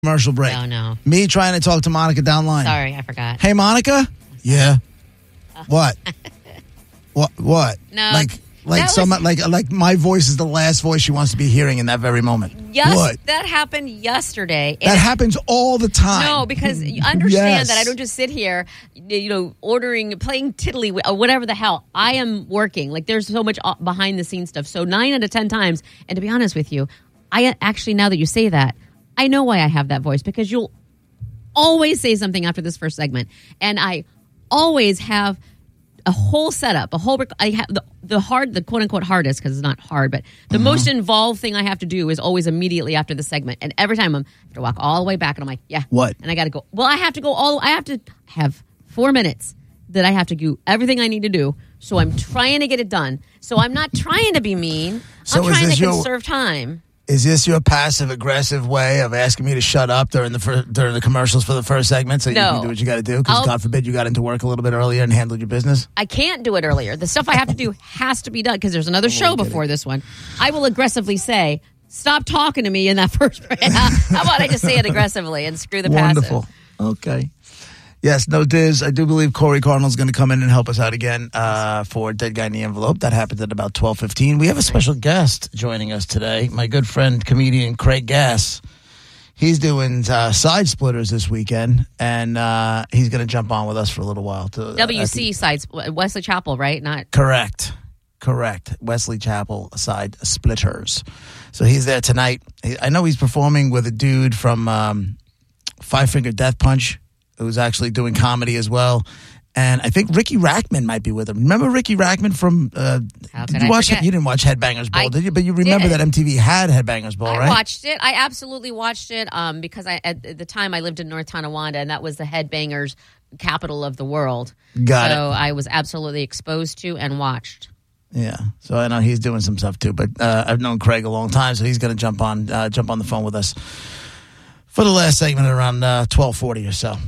Commercial break. Oh, no. Me trying to talk to Monica downline. Sorry, I forgot. Hey, Monica? Yeah. What? What? No. Like my voice is the last voice she wants to be hearing in that very moment. Yes, what? that happened yesterday. That happens all the time. No, because you understand that I don't just sit here, ordering, playing tiddly, or whatever the hell. I am working. Like, there's so much behind the scenes stuff. So 9 out of 10 times, and to be honest with you, I actually, now that you say that, I know why I have that voice, because you'll always say something after this first segment, and I always have a whole setup, I have the quote unquote hardest, because it's not hard, but the most involved thing I have to do is always immediately after the segment. And every time I have to walk all the way back, and I'm like, yeah. What? And I got to go. Well, I have to go I have to have 4 minutes that I have to do everything I need to do. So I'm trying to get it done. So I'm not trying to be mean. I'm trying to conserve time. Is this your passive-aggressive way of asking me to shut up during the commercials for the first segment so you can do what you got to do? Because God forbid you got into work a little bit earlier and handled your business? I can't do it earlier. The stuff I have to do has to be done because there's another show before this one. I will aggressively say, stop talking to me in that first break. How about I just say it aggressively and screw the passive? Wonderful. Okay. Yes, no diz. I do believe Corey Cardinal's going to come in and help us out again for Dead Guy in the Envelope. That happens at about 12:15. We have a special guest joining us today, my good friend, comedian Craig Gass. He's doing Side Splitters this weekend, and he's going to jump on with us for a little while. WC Sides, Wesley Chapel, right? Not Correct. Wesley Chapel Side Splitters. So he's there tonight. I know he's performing with a dude from Five Finger Death Punch, who's actually doing comedy as well. And I think Ricky Rackman might be with him. Remember Ricky Rackman from... did you watch it? You didn't watch Headbangers Ball, did you? But you remember that MTV had Headbangers Ball, right? I watched it. I absolutely watched it because at the time I lived in North Tonawanda, and that was the Headbangers capital of the world. Got it. So I was absolutely exposed to and watched. Yeah. So I know he's doing some stuff too. But I've known Craig a long time, so he's going to jump on the phone with us for the last segment around 12:40 or so.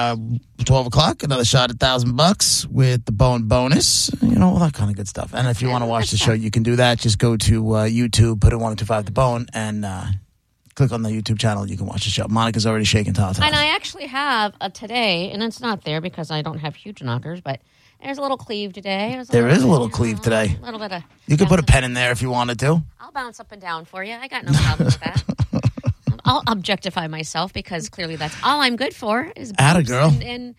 12 o'clock, another shot at $1,000 with the bone bonus, all that kind of good stuff. And if you want to watch the show, you can do that. Just go to YouTube, put in 1025 The Bone, and click on the YouTube channel. You can watch the show. Monica's already shaking tatas. And I actually have today, and it's not there because I don't have huge knockers, but there's a little cleave today. There is a little cleave today. A little bit of... You could put a pen in there if you wanted to. I'll bounce up and down for you. I got no problem with that. I'll objectify myself because clearly that's all I'm good for is girl.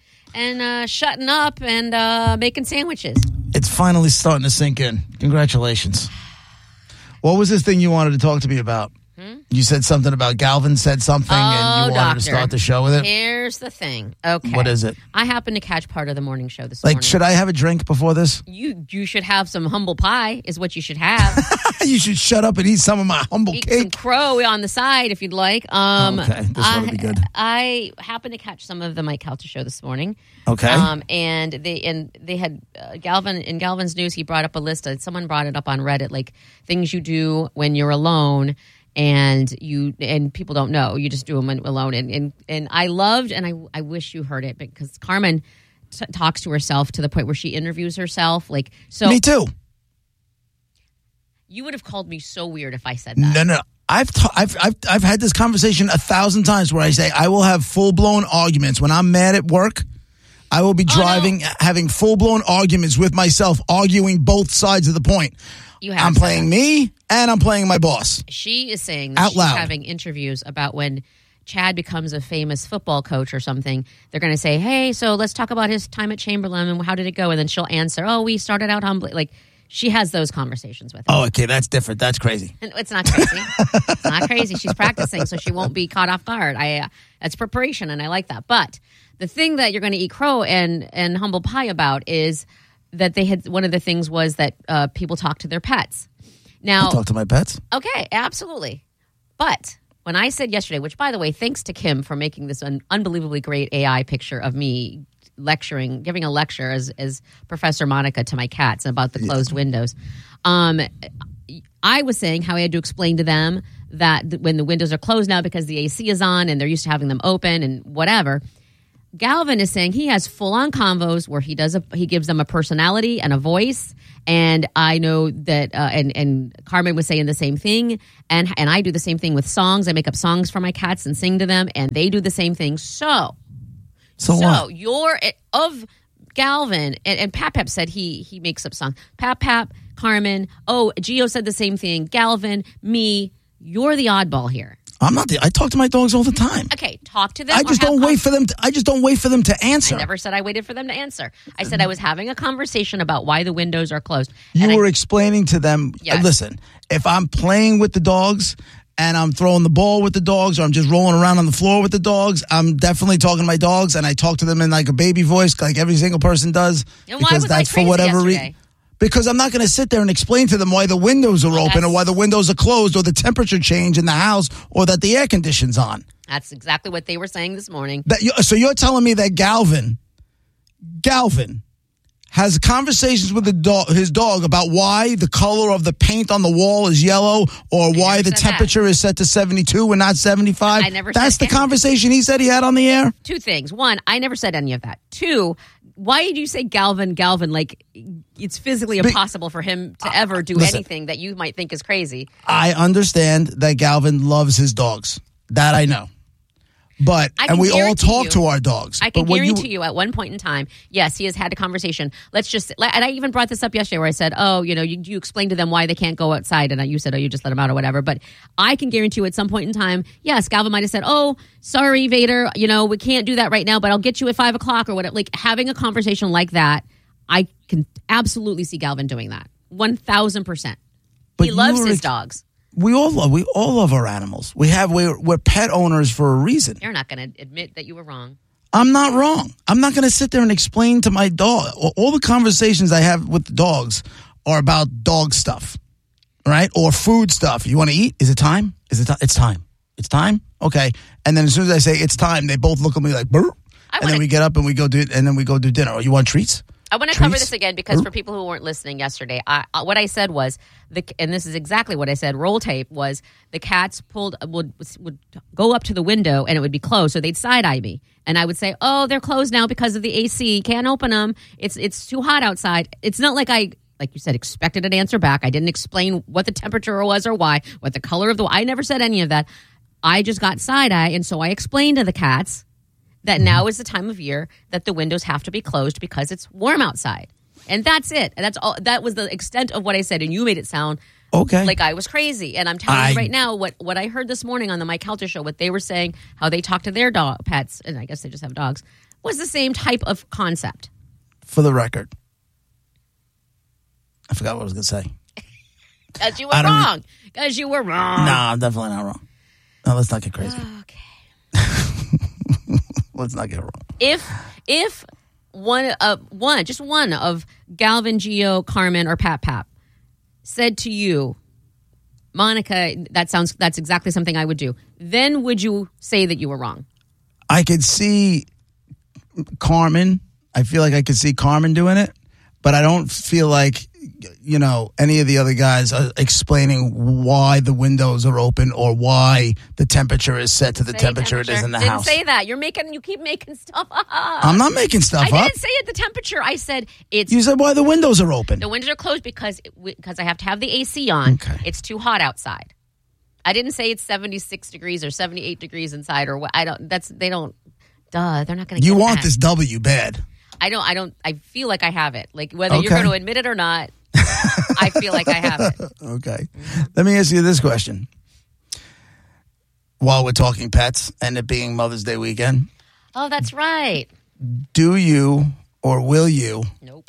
and shutting up and making sandwiches. It's finally starting to sink in. Congratulations. What was this thing you wanted to talk to me about? You said something about Galvin said something and you wanted to start the show with it? Here's the thing. Okay. What is it? I happened to catch part of the morning show this morning. Like, should I have a drink before this? You should have some humble pie is what you should have. You should shut up and eat some of my humble eat cake. Some crow on the side if you'd like. Okay, this ought to be good. I happened to catch some of the Mike Calta show this morning. Okay. And they had Galvin in Galvin's news. He brought up a list. Someone brought it up on Reddit, like things you do when you're alone. And people don't know. You just do them alone. And I loved, and I wish you heard it because Carmen talks to herself to the point where she interviews herself. Like, so me too. You would have called me so weird if I said that. No. I've had this conversation 1,000 times where I say I will have full blown arguments when I'm mad at work. I will be driving, having full blown arguments with myself, arguing both sides of the point. I'm playing me and I'm playing my boss. She is saying that she's having interviews about when Chad becomes a famous football coach or something. They're going to say, hey, so let's talk about his time at Chamberlain and how did it go? And then she'll answer, we started out humbly. Like, she has those conversations with him. Oh, okay. That's different. That's crazy. And it's not crazy. It's not crazy. She's practicing so she won't be caught off guard. That's preparation, and I like that. But the thing that you're going to eat crow and humble pie about is that they had, one of the things was that people talk to their pets. Now, I talk to my pets? Okay, absolutely. But when I said yesterday, which by the way, thanks to Kim for making this an unbelievably great AI picture of me lecturing, giving a lecture as Professor Monica to my cats about the closed windows. I was saying how I had to explain to them that when the windows are closed now because the AC is on and they're used to having them open and whatever, Galvin is saying he has full-on convos where he gives them a personality and a voice. And I know that, and Carmen was saying the same thing. And I do the same thing with songs. I make up songs for my cats and sing to them, and they do the same thing. So what? You're of Galvin, and Pap said he makes up songs. Pap, Carmen. Oh, Gio said the same thing. Galvin, me. You're the oddball here. I'm not. I talk to my dogs all the time. Okay, talk to them. I just don't wait for them. I just don't wait for them to answer. I never said I waited for them to answer. I said I was having a conversation about why the windows are closed. You were explaining to them. Yes. Listen, if I'm playing with the dogs and I'm throwing the ball with the dogs, or I'm just rolling around on the floor with the dogs, I'm definitely talking to my dogs, and I talk to them in like a baby voice, like every single person does. And why was I crazy yesterday? Because I'm not going to sit there and explain to them why the windows are open or why the windows are closed or the temperature change in the house or that the air condition's on. That's exactly what they were saying this morning. So you're telling me that Galvin has conversations with his dog about why the color of the paint on the wall is yellow or why the temperature is set to 72 and not 75? I never That's said the conversation he said he had on the air? Two things. One, I never said any of that. Two, why did you say Galvin? Like it's physically impossible for him to ever do anything that you might think is crazy. I understand that Galvin loves his dogs. That I know. And we all talk to our dogs. I can guarantee you at one point in time, yes, he has had a conversation. And I even brought this up yesterday where I said, you explained to them why they can't go outside. And you said, you just let them out or whatever. But I can guarantee you at some point in time, yes, Galvin might have said, sorry, Vader, we can't do that right now, but I'll get you at 5 o'clock or whatever. Like having a conversation like that, I can absolutely see Galvin doing that. 1,000%. He loves his dogs. We all love our animals. We're pet owners for a reason. You're not going to admit that you were wrong. I'm not wrong. I'm not going to sit there and explain to my dog. All the conversations I have with the dogs are about dog stuff, right? Or food stuff. You want to eat? Is it time? It's time. It's time? Okay. And then as soon as I say it's time, they both look at me like, burr. And then we get up and we go do dinner. Oh, you want treats? I want to cover this again because for people who weren't listening yesterday, what I said was, and this is exactly what I said, roll tape was the cats would go up to the window and it would be closed, so they'd side-eye me. And I would say, they're closed now because of the AC. Can't open them. It's too hot outside. It's not like like you said, expected an answer back. I didn't explain what the temperature was or why, what the color of I never said any of that. I just got side-eye, and so I explained to the cats that now is the time of year that the windows have to be closed because it's warm outside. And that's it. And that's all. That was the extent of what I said. And you made it sound like I was crazy. And I'm telling you right now what I heard this morning on the Mike Helter show, what they were saying, how they talk to their pets, and I guess they just have dogs, was the same type of concept. For the record, I forgot what I was going to say. Because you were wrong. Because you were wrong. No, I'm definitely not wrong. No, let's not get crazy. Okay. Let's not get wrong. If one of Galvin, Gio, Carmen, or Pap said to you, Monica, that's exactly something I would do, then would you say that you were wrong? I could see Carmen. I feel like I could see Carmen doing it, but I don't feel like any of the other guys are explaining why the windows are open or why the temperature is set to the temperature it is in the house. Didn't say that. You keep making stuff up. I'm not making stuff up. I didn't say it, the temperature. I said it's... You said why the windows are open. The windows are closed because I have to have the AC on. Okay. It's too hot outside. I didn't say it's 76 degrees or 78 degrees inside or what. They're not going to get You want that. this W bad. I don't. I feel like I have it. Like whether you're going to admit it or not, I feel like I have it. Okay. Let me ask you this question. While we're talking pets and it being Mother's Day weekend. Oh, that's right. Do you or will you? Nope.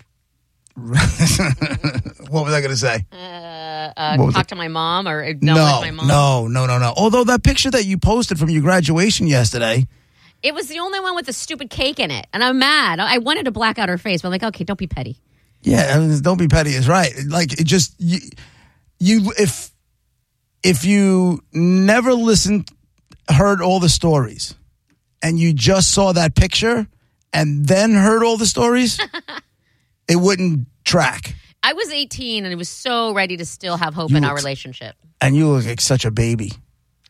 What was I going to say? Talk to my mom or acknowledge my mom? No. Although that picture that you posted from your graduation yesterday. It was the only one with the stupid cake in it. And I'm mad. I wanted to black out her face, but I'm like, okay, don't be petty. Yeah, don't be petty is right. Like, it just, if you never heard all the stories, and you just saw that picture, and then heard all the stories, it wouldn't track. I was 18, and I was so ready to still have hope in our relationship. And you look like such a baby.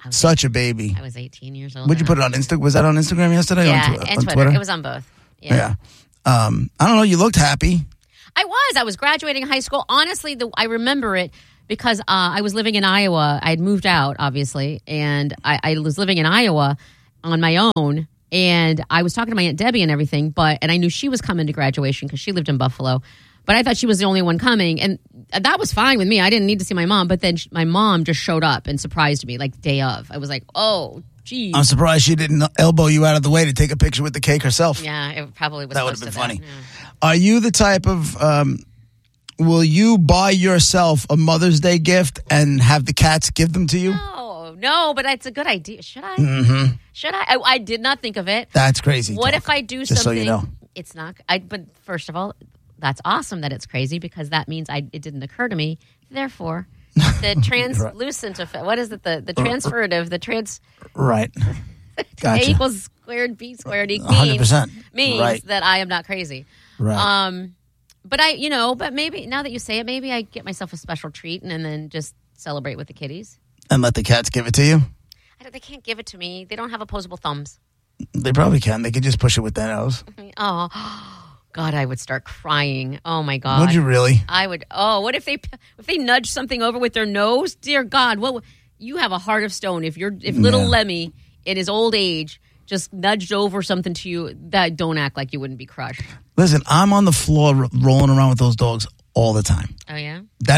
Such a baby. I was 18 years old. Would you put it on Instagram? Was that on Instagram yesterday? Yeah, on and Twitter. It was on both. Yeah. I don't know. You looked happy. I was graduating high school. Honestly, I remember it because I was living in Iowa. I had moved out, obviously, and I was living in Iowa on my own. And I was talking to my Aunt Debbie and everything, and I knew she was coming to graduation because she lived in Buffalo. But I thought she was the only one coming, and that was fine with me. I didn't need to see my mom. But then my mom just showed up and surprised me, like the day of. I was like, oh, geez. I'm surprised she didn't elbow you out of the way to take a picture with the cake herself. Yeah, it probably was. That would have been funny. Yeah. Are you the type of, will you buy yourself a Mother's Day gift and have the cats give them to you? No, but it's a good idea. Should I? Mm-hmm. Should I? I did not think of it. That's crazy. What if I do just something? So you know. It's not. But first of all, that's awesome that it's crazy because that means it didn't occur to me. Therefore, the translucent effect. What is it? The transferative. The trans. Right. Gotcha. A equals squared B squared equals 100% means right. that I am not crazy. Right. But maybe now that you say it, maybe I get myself a special treat and then just celebrate with the kitties. And let the cats give it to you? They can't give it to me. They don't have opposable thumbs. They probably can. They could just push it with their nose. Oh, God, I would start crying. Oh, my God. Would you really? I would. Oh, what if they nudge something over with their nose? Dear God, you have a heart of stone. If little Lemmy in his old age just nudged over something to you, don't act like you wouldn't be crushed. Listen, I'm on the floor rolling around with those dogs all the time. Oh, yeah? That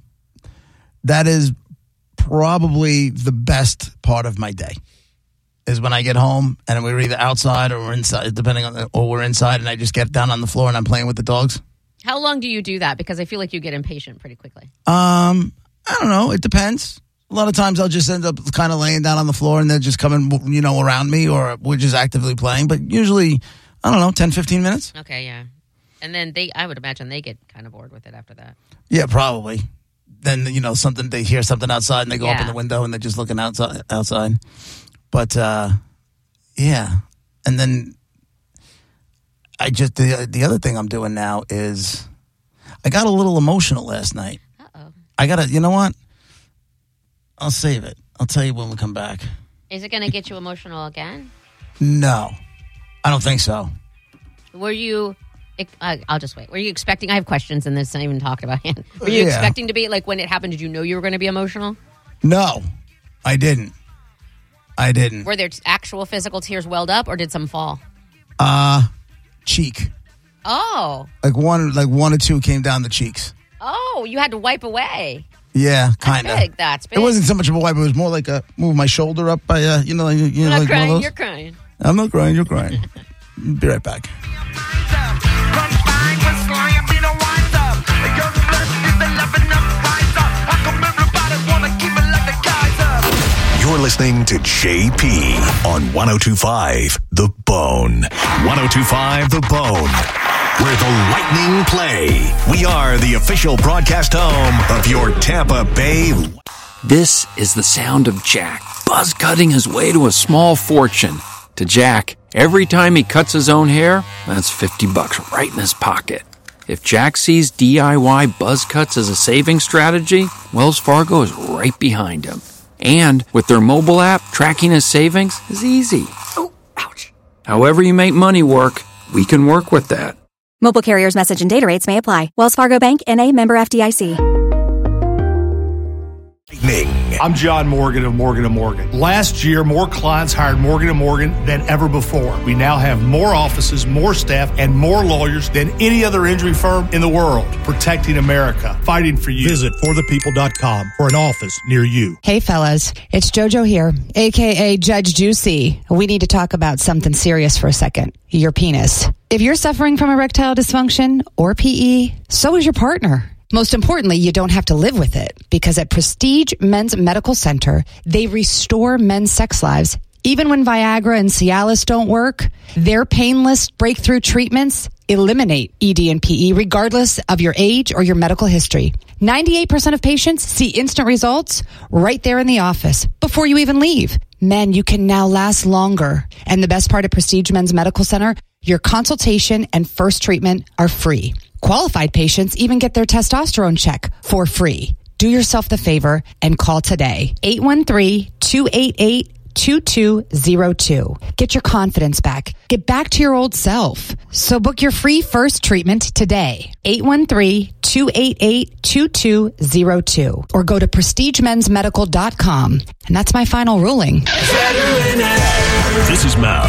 is probably the best part of my day is when I get home and we're either outside or we're inside, or we're inside and I just get down on the floor and I'm playing with the dogs. How long do you do that? Because I feel like you get impatient pretty quickly. I don't know. It depends. A lot of times I'll just end up kind of laying down on the floor and they're just coming, around me or we're just actively playing. But usually, I don't know, 10, 15 minutes. Okay, yeah. And then I would imagine they get kind of bored with it after that. Yeah, probably. Then, they hear something outside and they go up in the window and they're just looking outside. But, yeah. And then the other thing I'm doing now is I got a little emotional last night. Uh-oh. You know what? I'll save it. I'll tell you when we come back. Is it going to get you emotional again? No. I don't think so. Were you... I'll just wait. Were you expecting... I have questions and this not even talked about it. Were you expecting to be... Like, when it happened, did you know you were going to be emotional? No. I didn't. Were there actual physical tears welled up, or did some fall? Cheek. Oh. Like one or two came down the cheeks. Oh, you had to wipe away. Yeah, kind of. That's big. It wasn't so much of a wipe. It was more like move my shoulder up by, I'm not like crying, one of those. you're crying. I'm not crying, you're crying. Be right back. You're listening to JP on 102.5 The Bone. 102.5 The Bone, where the Lightning play. We are the official broadcast home of your Tampa Bay. This is the sound of Jack, buzz cutting his way to a small fortune. To Jack, every time he cuts his own hair, that's $50 right in his pocket. If Jack sees DIY buzz cuts as a saving strategy, Wells Fargo is right behind him. And with their mobile app, tracking his savings is easy. Oh, ouch. However you make money work, we can work with that. Mobile carriers' message and data rates may apply. Wells Fargo Bank, N.A., member FDIC. I'm John Morgan of Morgan & Morgan. Last year, more clients hired Morgan & Morgan than ever before. We now have more offices, more staff, and more lawyers than any other injury firm in the world. Protecting America. Fighting for you. Visit forthepeople.com for an office near you. Hey, fellas. It's JoJo here, a.k.a. Judge Juicy. We need to talk about something serious for a second. Your penis. If you're suffering from erectile dysfunction or PE, so is your partner. Most importantly, you don't have to live with it because at Prestige Men's Medical Center, they restore men's sex lives. Even when Viagra and Cialis don't work, their painless breakthrough treatments eliminate ED and PE regardless of your age or your medical history. 98% of patients see instant results right there in the office before you even leave. Men, you can now last longer. And the best part of Prestige Men's Medical Center, your consultation and first treatment are free. Qualified patients even get their testosterone check for free. Do yourself the favor and call today. 813-288-2202. Get your confidence back. Get back to your old self. So book your free first treatment today. 813-288-2202. Or go to prestigemensmedical.com. And that's my final ruling. This is Mal.